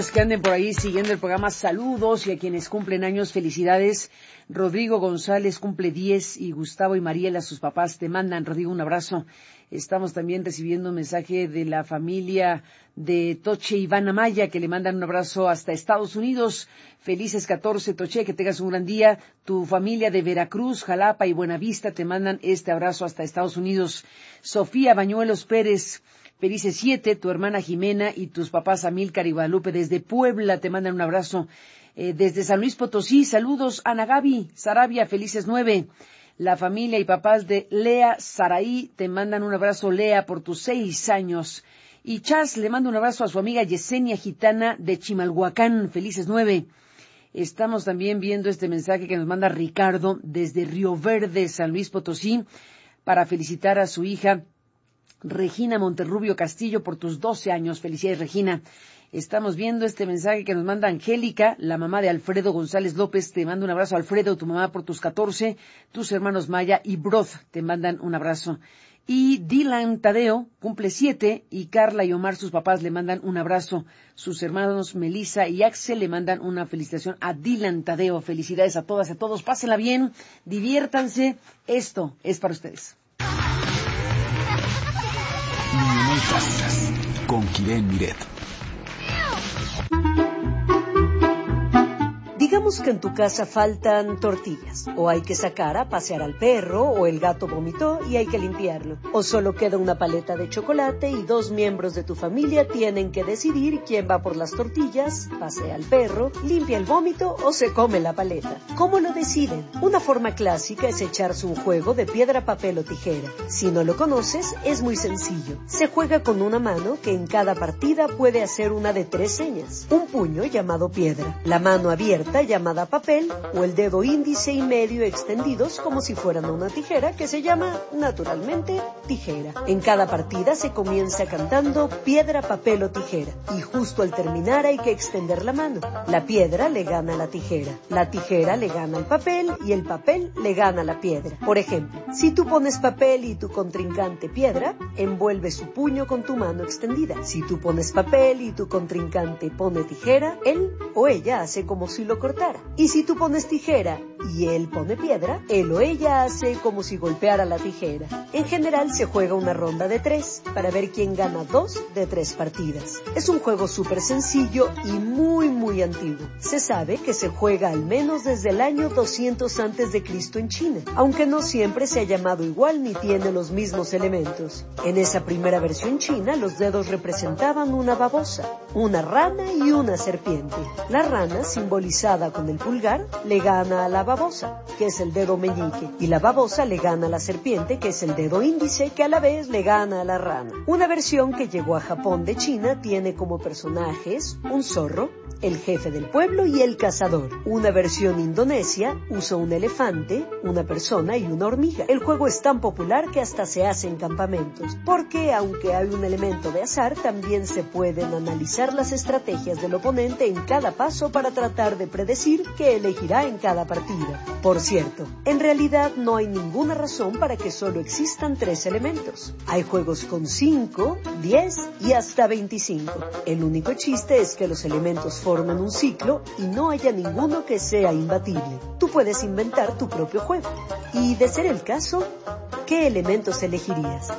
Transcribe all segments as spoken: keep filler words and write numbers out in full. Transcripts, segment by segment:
Que anden por ahí siguiendo el programa, saludos, y a quienes cumplen años, felicidades. Rodrigo González cumple diez y Gustavo y Mariela, sus papás, te mandan, Rodrigo, un abrazo. Estamos también recibiendo un mensaje de la familia de Toche Ivana Maya, que le mandan un abrazo hasta Estados Unidos. Felices catorce, Toche, que tengas un gran día. Tu familia de Veracruz, Jalapa y Buenavista te mandan este abrazo hasta Estados Unidos. Sofía Bañuelos Pérez, felices siete, tu hermana Jimena y tus papás Amílcar y Guadalupe desde Puebla te mandan un abrazo. Eh, desde San Luis Potosí, saludos. Ana Gaby Sarabia, felices nueve. La familia y papás de Lea Saraí te mandan un abrazo, Lea, por tus seis años. Y Chas le manda un abrazo a su amiga Yesenia Gitana de Chimalhuacán, felices nueve. Estamos también viendo este mensaje que nos manda Ricardo desde Río Verde, San Luis Potosí, para felicitar a su hija Regina Monterrubio Castillo por tus doce años. Felicidades, Regina. Estamos viendo este mensaje que nos manda Angélica, la mamá de Alfredo González López. Te manda un abrazo, Alfredo, tu mamá, por tus catorce. Tus hermanos Maya y Broth te mandan un abrazo. Y Dylan Tadeo cumple siete y Carla y Omar, sus papás, le mandan un abrazo. Sus hermanos Melissa y Axel le mandan una felicitación a Dylan Tadeo. Felicidades a todas y a todos. Pásenla bien, diviértanse. Esto es para ustedes. Con Kiren Miret. Digamos que en tu casa faltan tortillas, o hay que sacar a pasear al perro, o el gato vomitó y hay que limpiarlo, o solo queda una paleta de chocolate y dos miembros de tu familia tienen que decidir quién va por las tortillas, pasea al perro, limpia el vómito o se come la paleta. ¿Cómo lo deciden? Una forma clásica es echarse un juego de piedra, papel o tijera. Si no lo conoces, es muy sencillo. Se juega con una mano que en cada partida puede hacer una de tres señas. Un puño llamado piedra, la mano abierta llamada papel o el dedo índice y medio extendidos como si fueran una tijera que se llama, naturalmente, tijera. En cada partida se comienza cantando piedra, papel o tijera y justo al terminar hay que extender la mano. La piedra le gana a la tijera, la tijera le gana al papel y el papel le gana a la piedra. Por ejemplo, si tú pones papel y tu contrincante piedra, envuelve su puño con tu mano extendida. Si tú pones papel y tu contrincante pone tijera, él o ella hace como si lo cortara. Y si tú pones tijera y él pone piedra, él o ella hace como si golpeara la tijera. En general se juega una ronda de tres para ver quién gana dos de tres partidas. Es un juego súper sencillo y muy muy antiguo. Se sabe que se juega al menos desde el año doscientos antes de Cristo en China, aunque no siempre se ha llamado igual ni tiene los mismos elementos. En esa primera versión china, los dedos representaban una babosa, una rana y una serpiente. La rana, simbolizada con el pulgar, le gana a la babosa, que es el dedo meñique, y la babosa le gana a la serpiente, que es el dedo índice, que a la vez le gana a la rana. Una versión que llegó a Japón de China tiene como personajes un zorro, el jefe del pueblo y el cazador. Una versión indonesia usa un elefante, una persona y una hormiga. El juego es tan popular que hasta se hace en campamentos, porque aunque hay un elemento de azar, también se pueden analizar las estrategias del oponente en cada paso para tratar de predecir qué elegirá en cada partida. Por cierto, en realidad no hay ninguna razón para que solo existan tres elementos. Hay juegos con cinco, diez y hasta veinticinco. El único chiste es que los elementos forman un ciclo y no haya ninguno que sea imbatible. Tú puedes inventar tu propio juego. Y de ser el caso, ¿qué elementos elegirías?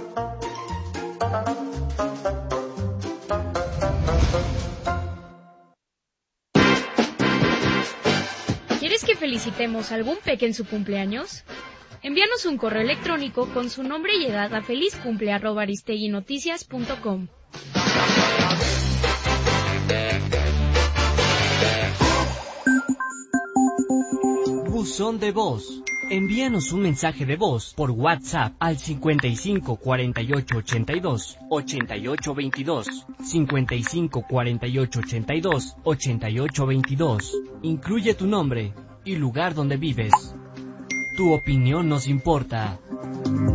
¿Quieres que felicitemos a algún peque en su cumpleaños? Envíanos un correo electrónico con su nombre y edad a felizcumple arroba aristeguinoticias punto com. Buzón de voz. Envíanos un mensaje de voz por WhatsApp al cincuenta y cinco cuarenta y ocho ochenta y dos ochenta y ocho veintidós, cincuenta y cinco cuarenta y ocho ochenta y dos ochenta y ocho veintidós. Incluye tu nombre y lugar donde vives. Tu opinión nos importa.